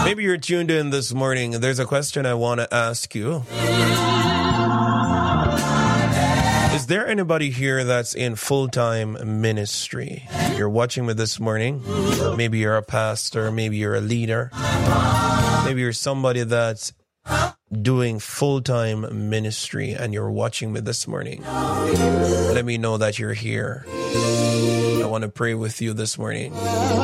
Maybe you're tuned in this morning. There's a question I want to ask you. Is there anybody here that's in full-time ministry? You're watching me this morning. Maybe you're a pastor. Maybe you're a leader. Maybe you're somebody that's doing full-time ministry and you're watching me this morning. Let me know that you're here. I want to pray with you this morning.